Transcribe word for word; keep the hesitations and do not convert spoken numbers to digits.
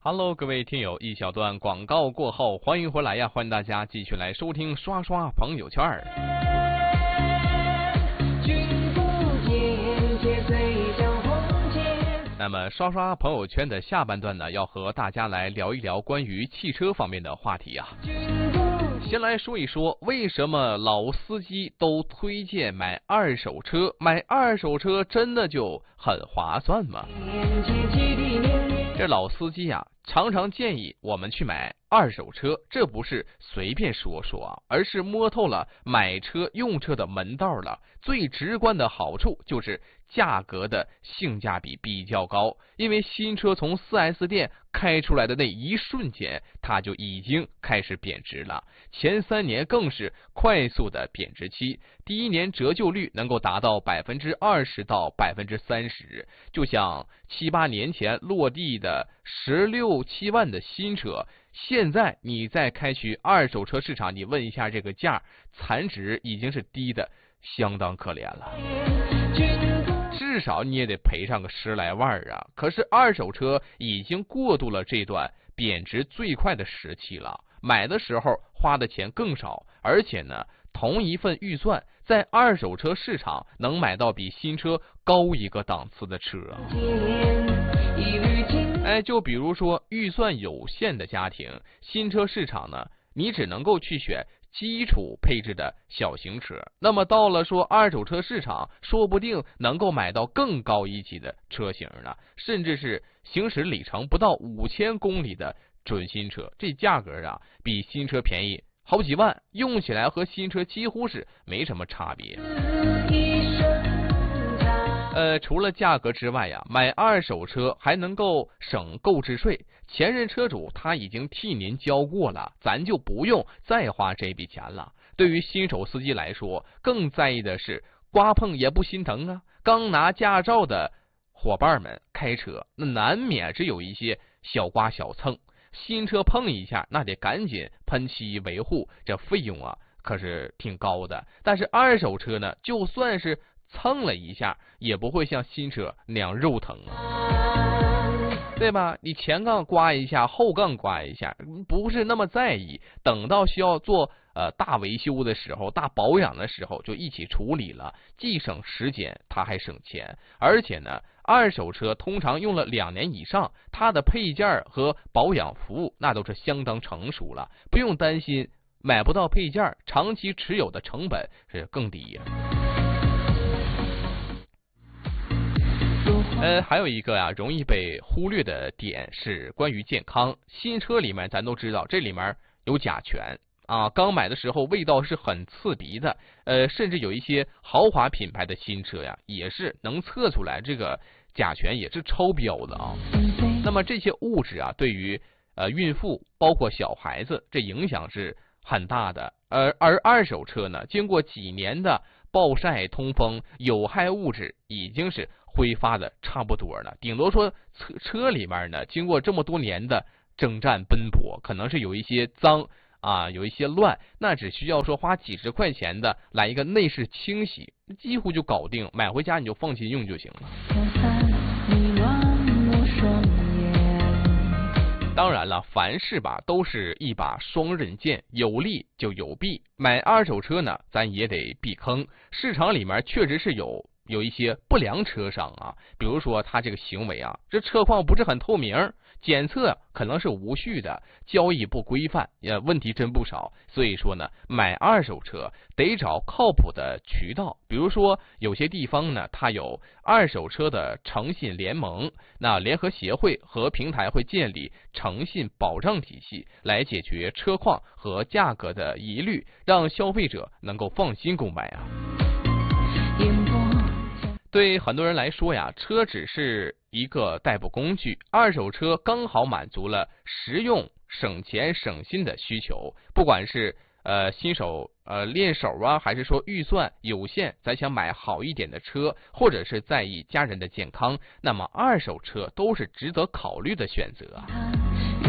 Hello， 各位听友，一小段广告过后，欢迎回来呀！欢迎大家继续来收听刷刷朋友圈儿。那么刷刷朋友圈的下半段呢，要和大家来聊一聊关于汽车方面的话题啊。先来说一说，为什么老司机都推荐买二手车？买二手车真的就很划算吗？这老司机啊，常常建议我们去买二手车，这不是随便说说啊，而是摸透了买车用车的门道了。最直观的好处就是价格的性价比比较高，因为新车从 四 S 店开出来的那一瞬间，它就已经开始贬值了。前三年更是快速的贬值期，第一年折旧率能够达到百分之二十到百分之三十，就像七八年前落地的十六七万的新车，现在你再开去二手车市场，你问一下这个价，残值已经是低的相当可怜了，至少你也得赔上个十来万啊！可是二手车已经过渡了这段贬值最快的时期了，买的时候花的钱更少，而且呢，同一份预算在二手车市场能买到比新车高一个档次的车啊！哎，就比如说预算有限的家庭，新车市场呢，你只能够去选基础配置的小型车，那么到了说二手车市场，说不定能够买到更高一级的车型呢，甚至是行驶里程不到五千公里的准新车，这价格啊比新车便宜好几万，用起来和新车几乎是没什么差别。呃，除了价格之外呀，买二手车还能够省购置税，前任车主他已经替您交过了，咱就不用再花这笔钱了。对于新手司机来说，更在意的是刮碰也不心疼啊。刚拿驾照的伙伴们开车，那难免是有一些小刮小蹭，新车碰一下，那得赶紧喷漆维护，这费用啊可是挺高的。但是二手车呢，就算是蹭了一下，也不会像新车那样肉疼啊，对吧？你前杠刮一下，后杠刮一下，不是那么在意，等到需要做呃大维修的时候、大保养的时候，就一起处理了，既省时间，它还省钱。而且呢，二手车通常用了两年以上，它的配件和保养服务那都是相当成熟了，不用担心买不到配件，长期持有的成本是更低呀。呃，还有一个呀、啊，容易被忽略的点是关于健康。新车里面咱都知道，这里面有甲醛啊，刚买的时候味道是很刺鼻的。呃，甚至有一些豪华品牌的新车呀，也是能测出来这个甲醛也是超标的啊。那么这些物质啊，对于呃孕妇包括小孩子，这影响是很大的。而而二手车呢，经过几年的暴晒通风，有害物质已经是挥发的差不多了，顶多说车车里面呢，经过这么多年的征战奔波，可能是有一些脏啊，有一些乱，那只需要说花几十块钱的来一个内饰清洗，几乎就搞定，买回家你就放心用就行了。当然了，凡事吧都是一把双刃剑，有利就有弊。买二手车呢，咱也得避坑，市场里面确实是有有一些不良车商啊，比如说他这个行为啊，这车况不是很透明，检测可能是无序的，交易不规范，也问题真不少。所以说呢，买二手车得找靠谱的渠道，比如说有些地方呢，它有二手车的诚信联盟，那联合协会和平台会建立诚信保障体系，来解决车况和价格的疑虑，让消费者能够放心购买啊。对很多人来说呀，车只是一个代步工具，二手车刚好满足了实用、省钱、省心的需求。不管是呃新手呃练手啊，还是说预算有限，咱想买好一点的车，或者是在意家人的健康，那么二手车都是值得考虑的选择啊。